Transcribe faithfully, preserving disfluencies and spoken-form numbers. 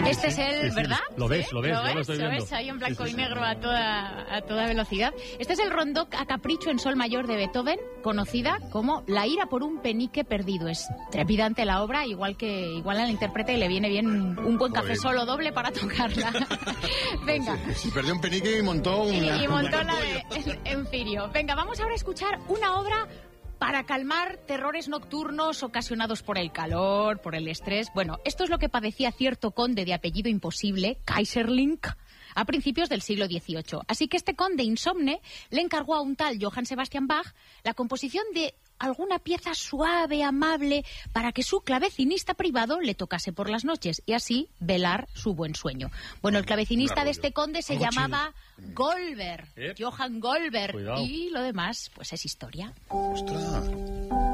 Este es el, sí, ¿verdad? Lo ves, ¿Sí? lo ves, ¿Lo ya ves? lo estoy ¿Lo viendo. ves? Ahí en blanco Sí, sí, y sí. negro a toda, a toda velocidad. Este es el rondó a capricho en sol mayor de Beethoven, conocida como La ira por un penique perdido. Es trepidante la obra, igual que igual al intérprete le viene bien un buen café solo doble para tocarla. Venga. Se perdió un penique y montó Y, una... y montó la de Enfirio. Venga, vamos ahora a escuchar una obra para calmar terrores nocturnos ocasionados por el calor, por el estrés. Bueno, esto es lo que padecía cierto conde de apellido imposible, Kaiserling, a principios del siglo dieciocho. Así que este conde insomne le encargó a un tal Johann Sebastian Bach la composición de alguna pieza suave, amable, para que su clavecinista privado le tocase por las noches y así velar su buen sueño. Bueno, el clavecinista de este conde se llamaba Goldberg, ¿Eh? Johann Goldberg, Cuidado. y lo demás, pues es historia. ¡Ostras!